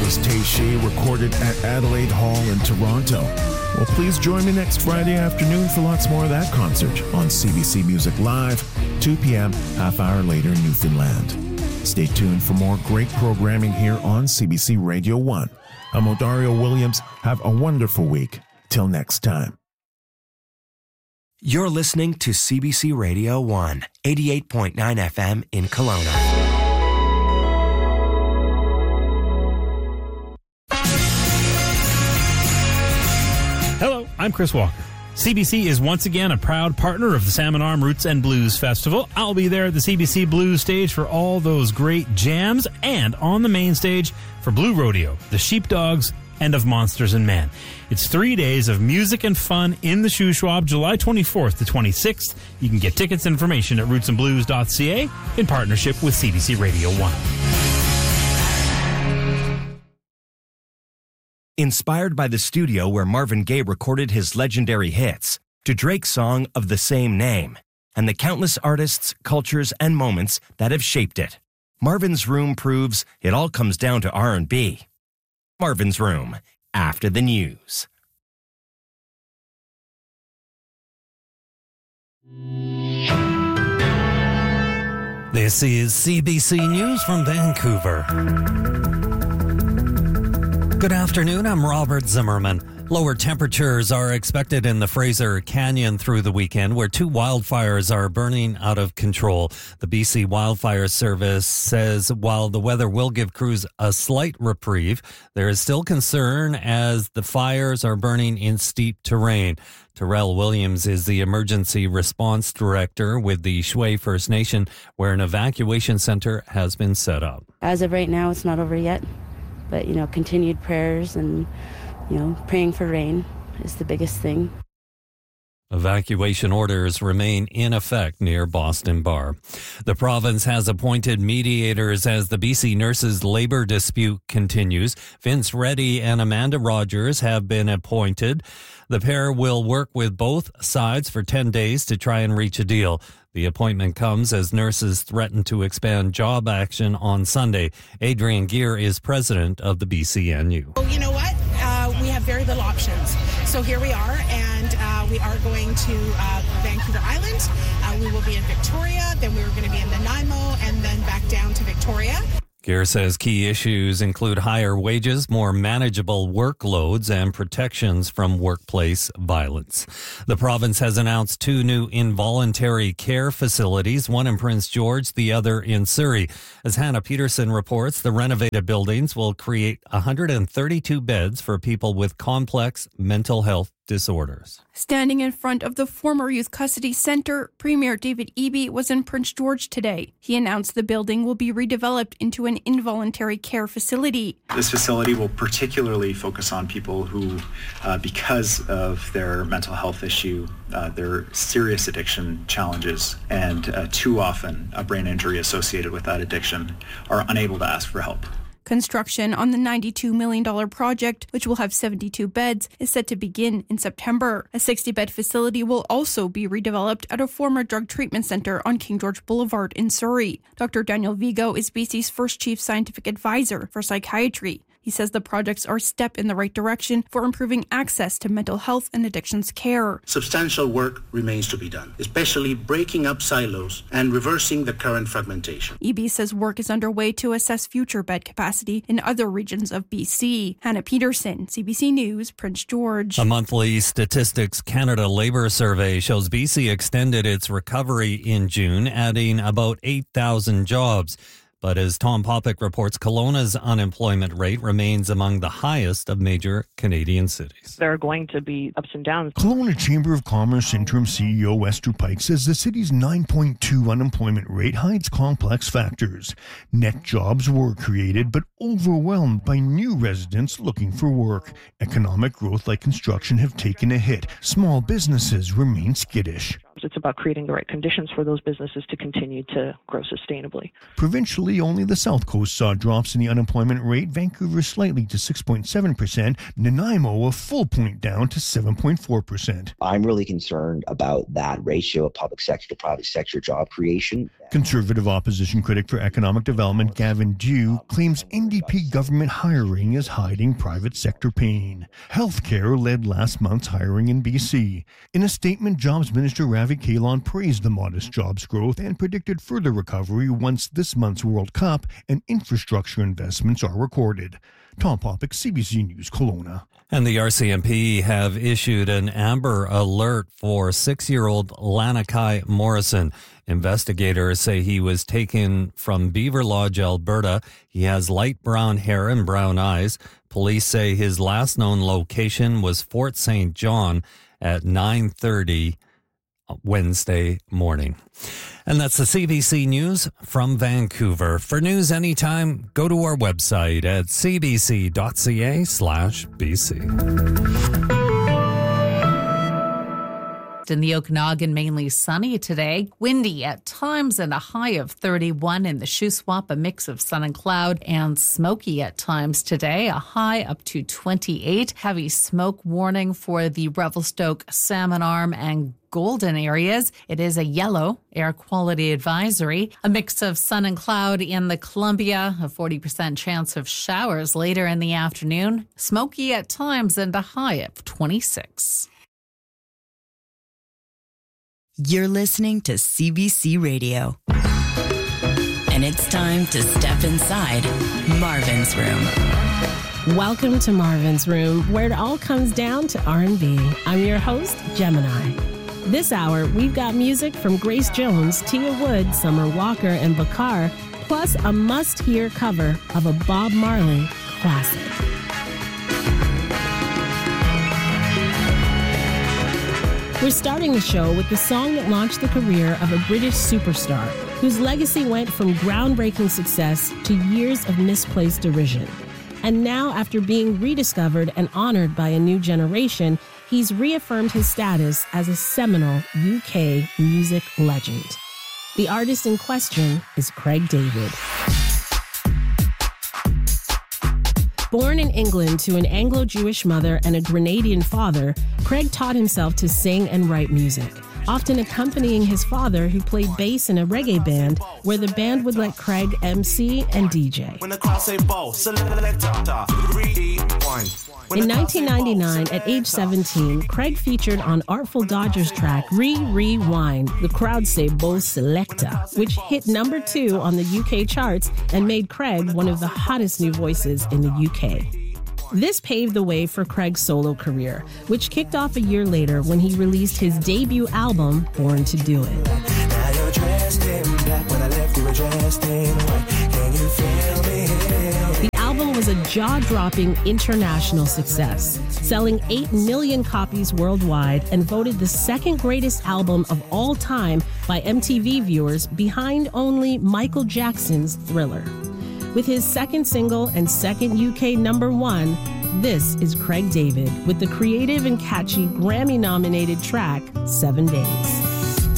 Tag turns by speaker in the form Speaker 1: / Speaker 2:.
Speaker 1: was Tay Shea, recorded at Adelaide Hall in Toronto. Well, please join me next Friday afternoon for lots more of that concert on CBC Music Live, 2 p.m., half hour later in Newfoundland. Stay tuned for more great programming here on CBC Radio 1. I'm Odario Williams. Have a wonderful week. Till next time.
Speaker 2: You're listening to CBC Radio 1, 88.9 FM in Kelowna.
Speaker 3: Hello, I'm Chris Walker. CBC is once again a proud partner of the Salmon Arm Roots and Blues Festival. I'll be there at the CBC Blues stage for all those great jams and on the main stage for Blue Rodeo, the Sheepdogs, and of Monsters and Men. It's 3 days of music and fun in the Shuswap, July 24th to 26th. You can get tickets and information at rootsandblues.ca in partnership with CBC Radio 1.
Speaker 2: Inspired by the studio where Marvin Gaye recorded his legendary hits, to Drake's song of the same name, and the countless artists, cultures, and moments that have shaped it, Marvin's Room proves it all comes down to R&B. Marvin's Room, after the news.
Speaker 4: This is CBC News from Vancouver. Good afternoon, I'm Robert Zimmerman. Lower temperatures are expected in the Fraser Canyon through the weekend, where 2 wildfires are burning out of control. The BC Wildfire Service says while the weather will give crews a slight reprieve, there is still concern as the fires are burning in steep terrain. Terrell Williams is the Emergency Response Director with the Shway First Nation, where an evacuation center has been set up.
Speaker 5: As of right now, it's not over yet, but, continued prayers and praying for rain is the biggest thing.
Speaker 4: Evacuation orders remain in effect near Boston Bar. The province has appointed mediators as the BC nurses' labor dispute continues. Vince Reddy and Amanda Rogers have been appointed. The pair will work with both sides for 10 days to try and reach a deal. The appointment comes as nurses threaten to expand job action on Sunday. Adrian Gear is president of the BCNU.
Speaker 6: Well, you know what? We have very little options. So here we are, and we are going to Vancouver Island. We will be in Victoria, then we were going to be in Nanaimo, and then back down to Victoria.
Speaker 4: Gear says key issues include higher wages, more manageable workloads, and protections from workplace violence. The province has announced 2 new involuntary care facilities, one in Prince George, the other in Surrey. As Hannah Peterson reports, the renovated buildings will create 132 beds for people with complex mental health disorders.
Speaker 7: Standing in front of the former Youth Custody Centre, Premier David Eby was in Prince George today. He announced the building will be redeveloped into an involuntary care facility.
Speaker 8: This facility will particularly focus on people who, because of their mental health issue, their serious addiction challenges, and too often a brain injury associated with that addiction, are unable to ask for help.
Speaker 7: Construction on the $92 million project, which will have 72 beds, is set to begin in September. A 60-bed facility will also be redeveloped at a former drug treatment centre on King George Boulevard in Surrey. Dr. Daniel Vigo is BC's first chief scientific advisor for psychiatry. He says the projects are a step in the right direction for improving access to mental health and addictions care.
Speaker 9: Substantial work remains to be done, especially breaking up silos and reversing the current fragmentation.
Speaker 7: Eby says work is underway to assess future bed capacity in other regions of BC. Hannah Peterson, CBC News, Prince George.
Speaker 4: A monthly Statistics Canada Labour Survey shows BC extended its recovery in June, adding about 8,000 jobs. But as Tom Popick reports, Kelowna's unemployment rate remains among the highest of major Canadian cities.
Speaker 10: There are going to be ups and downs.
Speaker 11: Kelowna Chamber of Commerce interim CEO Esther Pike says the city's 9.2 unemployment rate hides complex factors. Net jobs were created, but overwhelmed by new residents looking for work. Economic growth like construction have taken a hit. Small businesses remain skittish.
Speaker 10: It's about creating the right conditions for those businesses to continue to grow sustainably.
Speaker 11: Provincially, only the South Coast saw drops in the unemployment rate. Vancouver slightly to 6.7%. Nanaimo a full point down to 7.4%.
Speaker 12: I'm really concerned about that ratio of public sector to private sector job creation.
Speaker 11: Conservative opposition critic for economic development Gavin Dew claims NDP government hiring is hiding private sector pain. Healthcare led last month's hiring in BC. In a statement, Jobs Minister Ravi Kahlon praised the modest jobs growth and predicted further recovery once this month's World Cup and infrastructure investments are recorded. Tom Popick, CBC News, Kelowna.
Speaker 4: And the RCMP have issued an Amber Alert for 6-year-old Lanakai Morrison. Investigators say he was taken from Beaver Lodge, Alberta. He has light brown hair and brown eyes. Police say his last known location was Fort St. John at 9:30 Wednesday morning. And that's the CBC News from Vancouver. For news anytime, go to our website at cbc.ca/BC.
Speaker 12: In the Okanagan, mainly sunny today. Windy at times and a high of 31 in the Shuswap, a mix of sun and cloud, and smoky at times today, a high up to 28. Heavy smoke warning for the Revelstoke, Salmon Arm, and Golden areas. It is a yellow air quality advisory. A mix of sun and cloud in the Columbia, a 40% chance of showers later in the afternoon. Smoky at times and a high of 26.
Speaker 13: You're listening to CBC Radio. And it's time to step inside Marvin's Room.
Speaker 14: Welcome to Marvin's Room, where it all comes down to R&B. I'm your host, Gemini. This hour, we've got music from Grace Jones, Tia Wood, Summer Walker, and Bakar, plus a must-hear cover of a Bob Marley classic. We're starting the show with the song that launched the career of a British superstar, whose legacy went from groundbreaking success to years of misplaced derision. And now, after being rediscovered and honored by a new generation, he's reaffirmed his status as a seminal UK music legend. The artist in question is Craig David. Born in England to an Anglo-Jewish mother and a Grenadian father, Craig taught himself to sing and write music, often accompanying his father, who played bass in a reggae band, where the band would let Craig MC and DJ. In 1999, at age 17, Craig featured on Artful Dodger's track Rewind, the crowd say Bo Selecta, which hit number 2 on the UK charts and made Craig one of the hottest new voices in the UK. This paved the way for Craig's solo career, which kicked off a year later when he released his debut album, Born to Do It. Now you're dressed in black, when I left you were dressed in white. Can you feel me? The album was a jaw-dropping international success, selling 8 million copies worldwide and voted the second greatest album of all time by MTV viewers, behind only Michael Jackson's Thriller. With his second single and second UK number 1, this is Craig David with the creative and catchy Grammy-nominated track, 7 Days.